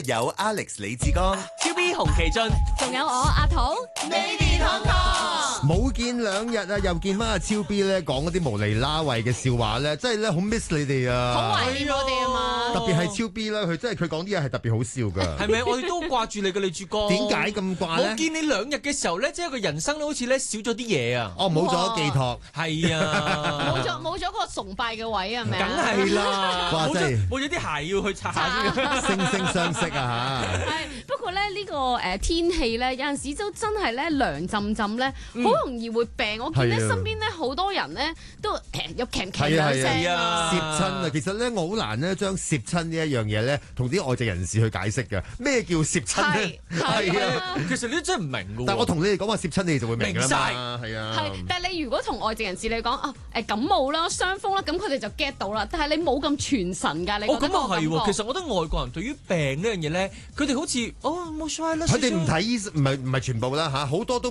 日有 Alex 李志剛、 超 B 洪奇俊， 仲有我阿土。 Lady Tom Tom， 冇見2日啊，又見翻阿超 B 咧講嗰啲無厘啦位嘅笑話咧，真係咧好 miss 你哋啊！ 好懷念我哋啊嘛， 特別係超 B 啦，佢真係佢講啲嘢係特別好笑噶。 係咪？我哋都掛住你嘅李志剛。 點解咁掛咧？ 我見你2日嘅時候咧，即係個人生好似咧少咗啲嘢啊！ 哦，冇咗寄託。 係啊， 冇咗個崇拜嘅位係咪啊？ 梗係啦， 哇真係冇咗啲鞋要去擦下先。 惺惺相惜啊嚇！ 係不過咧呢個天氣咧有陣時都真係咧涼浸浸咧，好容易會病。我見咧身邊咧好多人咧都有咳咳兩聲啊， 攝親啊！其實咧我好難咧將攝親呢一樣嘢咧同啲外籍人士去解釋嘅。咩叫攝親咧？ 係啊， 其實你都真係唔明㗎喎。 但係我同你哋講話攝親，你哋就會明㗎啦嘛。係啊。 係，但係你如果同外籍人士你講感冒啦、傷風啦，咁佢哋就 get 到啦。但係你冇咁全神㗎，你覺得咁啊係喎。其實實我覺得外國人對於病呢樣嘢咧，佢哋好似冇所謂啦。 佢哋唔睇醫生，唔係全部啦嚇，好多都。